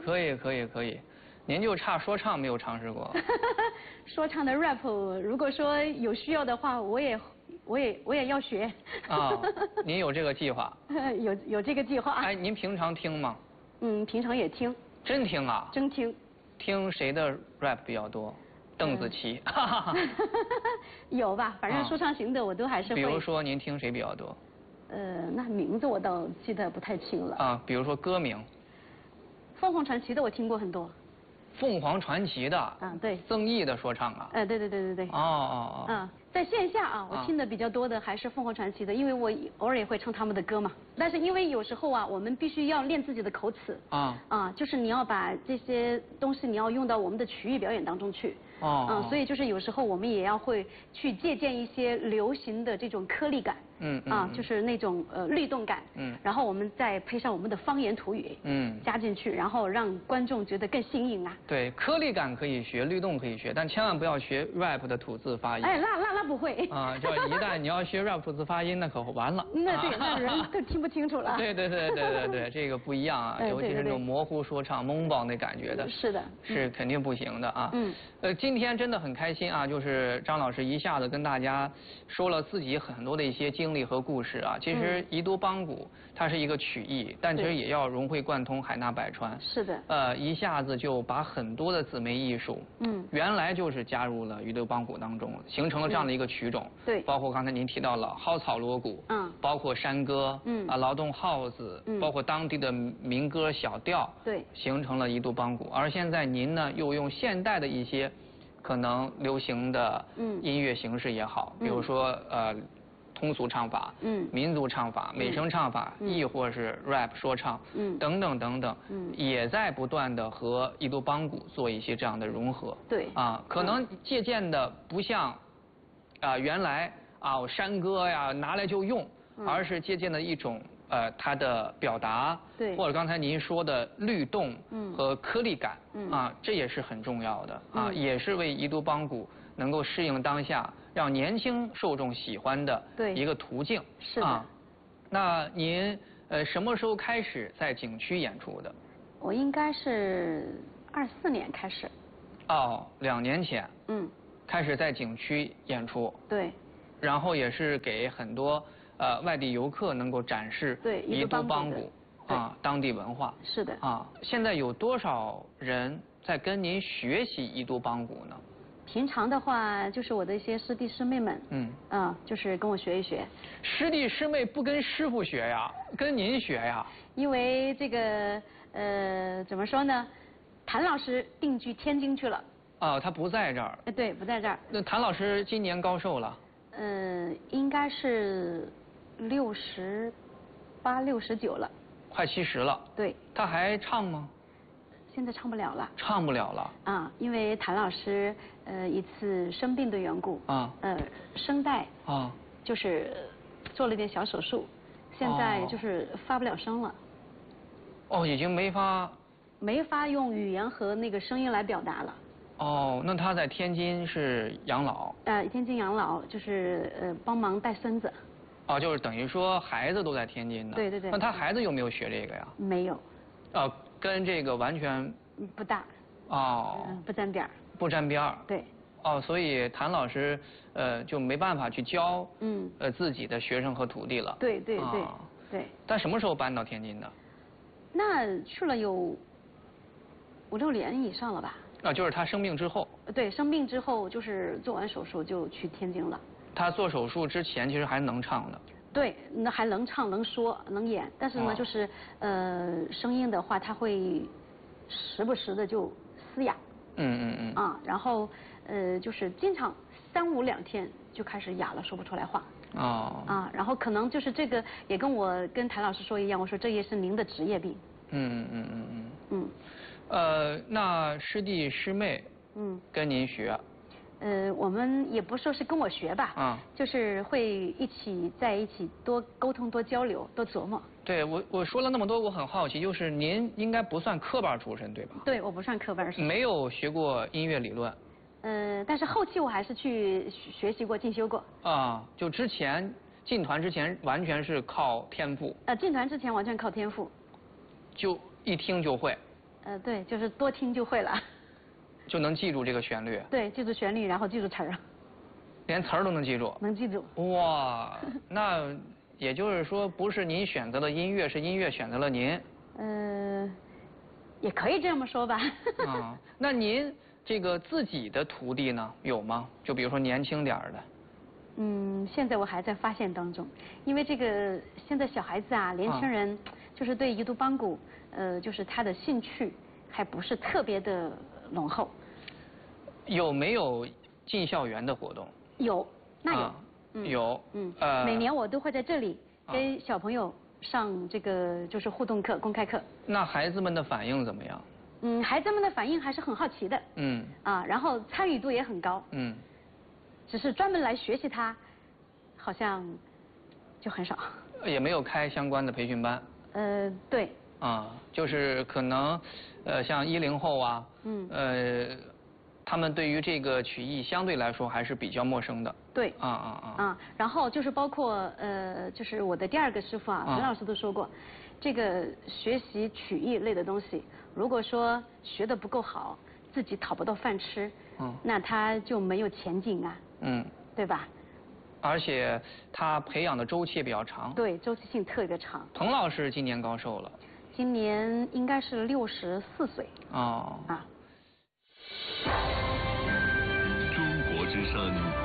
可以可以可以，您就差说唱没有尝试过。 说唱的 rap， 如果说有需要的话，我也要学。 啊，您有这个计划？ 有这个计划。 哎，您平常听吗？ 平常也听。 真听啊？ 真听。 听谁的 rap 比较多？邓紫棋。 有吧，反正说唱型的我都还是会。 比如说您听谁比较多？ 那名字我倒记得不太清了。 啊，比如说歌名。 凤凰传奇的我听过很多。 凤凰传奇的。 对。 曾毅的说唱啊。 对。 哦。 在线下啊，我听的比较多的还是凤凰传奇的，因为我偶尔也会唱他们的歌嘛。但是因为有时候啊，我们必须要练自己的口齿。就是你要把这些东西你要用到我们的曲艺表演当中去。所以就是有时候我们也要会去借鉴一些流行的这种颗粒感。就是那种律动感。然后我们再配上我们的方言土语。加进去，然后让观众觉得更新颖啊。 对，颗粒感可以学，律动可以学，但千万不要学 rap 的吐字发音。 哎，那不会。 就一旦你要学 rap 吐字发音，那可完了。 那对，那人都听不清楚了。 对，这个不一样啊，尤其是那种模糊说唱、懵爆那感觉的。 是的。 是肯定不行的啊。今天真的很开心啊，就是张老师一下子跟大家说了自己很多的一些经历和故事啊。其实宜都梆鼓它是一个曲艺，但其实也要融会贯通，海纳百川。 是的。 一下子就把很多的姊妹艺术，原来就是加入了宜都梆鼓当中，形成了这样的一个曲种。 对。 包括刚才您提到了蒿草锣鼓，包括山歌，劳动号子，包括当地的民歌小调， 对， 形成了宜都梆鼓。而现在您呢，又用现代的一些可能流行的音乐形式也好，比如说通俗唱法，民族唱法、美声唱法，亦或是 rap 说唱，等等等等，也在不断的和宜都梆鼓做一些这样的融合。 对。 可能借鉴的不像原来山歌呀拿来就用，而是借鉴的一种它的表达， 对， 或者刚才您说的律动和颗粒感，这也是很重要的也是为宜都梆鼓能够适应当下，让年轻受众喜欢的一个途径。 是的。 那您什么时候开始在景区演出的？ 我应该是24年开始。 2年前。开始在景区演出。 对。 然后也是给很多外地游客能够展示宜都梆鼓当地文化。 是的。 现在有多少人在跟您学习宜都梆鼓呢？ 平常的话，就是我的一些师弟师妹们，就是跟我学一学。 师弟师妹不跟师傅学呀，跟您学呀？ 因为这个怎么说呢？谭老师定居天津去了。 他不在这儿。 对，不在这儿。 那谭老师今年高寿了？ 应该是68、69了。 快70了。 对。 他还唱吗？ 现在唱不了了。 唱不了了。 因为谭老师一次生病的缘故，声带就是做了点小手术，现在就是发不了声了。 已经没法用语言和那个声音来表达了。 那他在天津是养老？ 天津养老就是帮忙带孙子。 就是等于说孩子都在天津呢。 对。 那他孩子有没有学这个呀？ 没有。 跟这个完全不大。不沾边儿。 不沾边儿。 对。 所以谭老师就没办法去教自己的学生和徒弟了。 对。 但什么时候搬到天津的？ 那去了有5、6年以上了吧。 就是他生病之后。 对，生病之后就是做完手术就去天津了。 他做手术之前其实还能唱的。 对，那还能唱能说能演，但是呢就是声音的话他会时不时的就嘶哑。然后就是经常3、5、2天就开始哑了，说不出来话。然后可能就是这个也跟我跟谭老师说一样，我说这也是您的职业病。 那师弟师妹跟您学？ 我们也不说是跟我学吧，就是会在一起多沟通、多交流、多琢磨。 对，我说了那么多，我很好奇，就是您应该不算科班出身对吧？ 对，我不算科班出身。 没有学过音乐理论。 但是后期我还是去学习过、进修过。 就之前进团之前完全是靠天赋。 进团之前完全靠天赋。 就一听就会。 对，就是多听就会了。 就能记住这个旋律。 对，记住旋律，然后记住词儿。 连词儿都能记住。 能记住。 哇，那也就是说，不是您选择了音乐，是音乐选择了您。 也可以这么说吧。 啊，那您这个自己的徒弟呢，有吗？就比如说年轻点儿的。 现在我还在发现当中，因为这个现在小孩子啊，年轻人就是对宜都邦鼓，就是他的兴趣还不是特别的浓厚。有没有进校园的活动？ 有，那有。 有。 每年我都会在这里跟小朋友上这个就是互动课、公开课。 那孩子们的反应怎么样？ 孩子们的反应还是很好奇的。然后参与度也很高。只是专门来学习它，好像就很少。 也没有开相关的培训班。 对。 就是可能，像10后啊，他们对于这个曲艺相对来说还是比较陌生的。 对。然后就是包括就是我的第2个师傅啊，陈老师都说过，这个学习曲艺类的东西，如果说学得不够好，自己讨不到饭吃，那他就没有前景啊。对吧？ 而且他培养的周期也比较长。 对，周期性特别长。 彭老师今年高寿了？ 今年应该是64岁。 中国之声